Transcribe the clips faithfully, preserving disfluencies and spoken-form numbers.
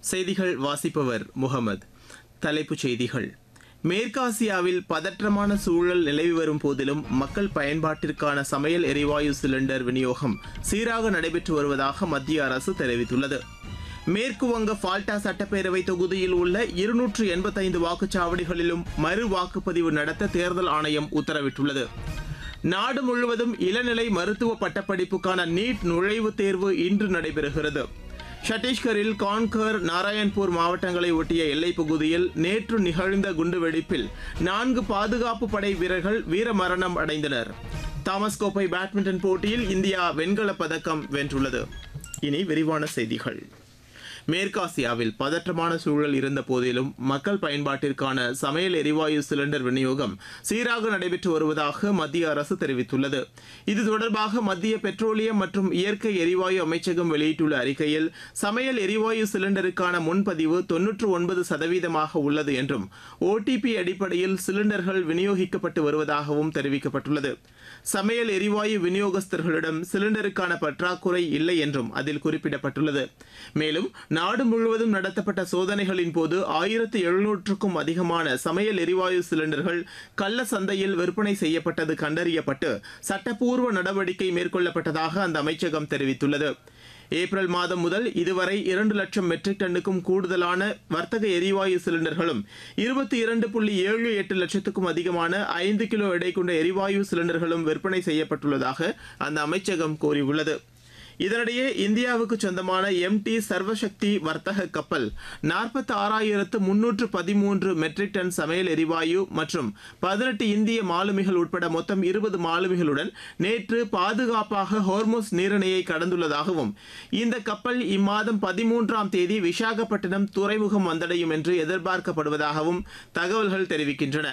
செய்திகள் வாசிப்பவர் முகமது. தலைப்புச் செய்திகள். மேற்காசியாவில் பதற்றமான சூழல் நிலவி வரும் போதிலும் மக்கள் பயன்பாட்டிற்கான சமையல் எரிவாயு சிலிண்டர் விநியோகம் சீராக நடைபெற்று வருவதாக மத்திய அரசு தெரிவித்துள்ளது. மேற்கு வங்க ஃபால்டா சட்டப்பேரவை தொகுதியில் உள்ள இருநூற்று எண்பத்தைந்து வாக்குச்சாவடிகளிலும் மறு வாக்குப்பதிவு நடத்த தேர்தல் ஆணையம் உத்தரவிட்டுள்ளது. நாடு முழுவதும் இளநிலை மருத்துவ பட்டப்படிப்புக்கான நீட் நுழைவுத் தேர்வு இன்று நடைபெறுகிறது. சத்தீஸ்கரில் கான்கர், நாராயண்பூர் மாவட்டங்களை ஒட்டிய எல்லைப் பகுதியில் நேற்று நிகழ்ந்த குண்டுவெடிப்பில் நான்கு பாதுகாப்பு படை வீரர்கள் வீரமரணம் அடைந்தனர். தாமஸ் கோப்பை பேட்மிண்டன் போட்டியில் இந்தியா வெண்கலப் பதக்கம் வென்றுள்ளது. இனி விரிவான செய்திகள். மேற்காசியாவில் பதற்றமான சூழல் இருந்த போதிலும் மக்கள் பயன்பாட்டிற்கான சமையல் எரிவாயு சிலிண்டர் விநியோகம் சீராக நடைபெற்று வருவதாக மத்திய அரசு தெரிவித்துள்ளது. இது தொடர்பாக மத்திய பெட்ரோலியம் மற்றும் இயற்கை எரிவாயு அமைச்சகம் வெளியிட்டுள்ள அறிக்கையில், சமையல் எரிவாயு சிலிண்டருக்கான முன்பதிவு தொன்னூற்று ஒன்பது சதவீதமாக உள்ளது என்றும், ஓடிபி அடிப்படையில் சிலிண்டர்கள் விநியோகிக்கப்பட்டு வருவதாகவும் தெரிவிக்கப்பட்டுள்ளது. சமையல் எரிவாயு விநியோகஸ்தர்களிடம் சிலிண்டருக்கான பற்றாக்குறை இல்லை என்றும் அதில் குறிப்பிடப்பட்டுள்ளது. மேலும் நாடு முழுவதும் நடத்தப்பட்ட சோதனைகளின் போது ஆயிரத்து எழுநூற்றுக்கும் அதிகமான சமையல் எரிவாயு சிலிண்டர்கள் கள்ள சந்தையில் விற்பனை செய்யப்பட்டது கண்டறியப்பட்டு சட்டப்பூர்வ நடவடிக்கை மேற்கொள்ளப்பட்டதாக அந்த அமைச்சகம் தெரிவித்துள்ளது. ஏப்ரல் மாதம் முதல் இதுவரை இரண்டு லட்சம் மெட்ரிக் டன்னுக்கும் கூடுதலான வர்த்தக எரிவாயு சிலிண்டர்களும் இருபத்தி இரண்டு புள்ளி ஏழு எட்டு லட்சத்துக்கும் அதிகமான ஐந்து கிலோ எடை கொண்ட எரிவாயு சிலிண்டர்களும் விற்பனை செய்யப்பட்டுள்ளதாக அந்த அமைச்சகம் கூறியுள்ளது. இதனிடையே இந்தியாவுக்கு சொந்தமான எம் டி சர்வசக்தி வர்த்தக கப்பல் நாற்பத்தி ஆறாயிரத்து முன்னூற்று பதிமூன்று மெட்ரிக் டன் சமையல் எரிவாயு மற்றும் பதினெட்டு இந்திய மாலுமிகள் உட்பட மொத்தம் இருபது மாலுமிகளுடன் நேற்று பாதுகாப்பாக ஹோர்முஸ் நீரிணையை கடந்துள்ளதாகவும், இந்த கப்பல் இம்மாதம் பதிமூன்றாம் தேதி விசாகப்பட்டினம் துறைமுகம் வந்தடையும் என்று எதிர்பார்க்கப்படுவதாகவும் தகவல்கள் தெரிவிக்கின்றன.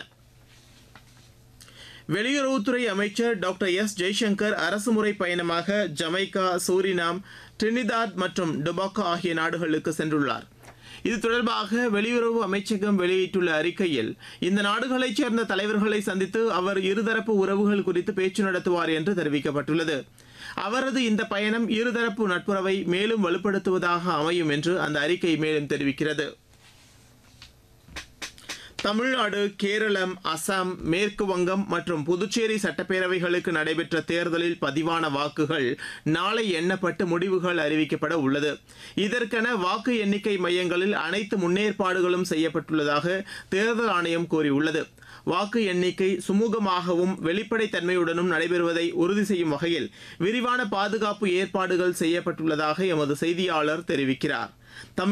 வெளியுறவுத்துறை அமைச்சர் டாக்டர் எஸ் ஜெய்சங்கர் அரசுமுறை பயணமாக ஜமைக்கா, சூரினாம், டிரினிதாத் மற்றும் டொபாகோ ஆகிய நாடுகளுக்கு சென்றுள்ளார். இது தொடர்பாக வெளியுறவு அமைச்சகம் வெளியிட்டுள்ள அறிக்கையில், இந்த நாடுகளைச் சேர்ந்த தலைவர்களை சந்தித்து அவர் இருதரப்பு உறவுகள் குறித்து பேச்சு நடத்துவார் என்று தெரிவிக்கப்பட்டுள்ளது. அவரது இந்த பயணம் இருதரப்பு நட்புறவை மேலும் வலுப்படுத்துவதாக அமையும் என்று அந்த அறிக்கை மேலும் தெரிவிக்கிறது. தமிழ்நாடு, கேரளம், அசாம், மேற்கு வங்கம் மற்றும் புதுச்சேரி சட்டப்பேரவைகளுக்கு நடைபெற்ற தேர்தலில் பதிவான வாக்குகள் நாளை எண்ணப்பட்டு முடிவுகள் அறிவிக்கப்பட உள்ளது. இதற்கென வாக்கு எண்ணிக்கை மையங்களில் அனைத்து முன்னேற்பாடுகளும் செய்யப்பட்டுள்ளதாக தேர்தல் ஆணையம் கூறியுள்ளது. வாக்கு எண்ணிக்கை சுமூகமாகவும் வெளிப்படைத்தன்மையுடனும் நடைபெறுவதை உறுதி செய்யும் வகையில் விரிவான பாதுகாப்பு ஏற்பாடுகள் செய்யப்பட்டுள்ளதாக எமது செய்தியாளர் தெரிவிக்கிறார்.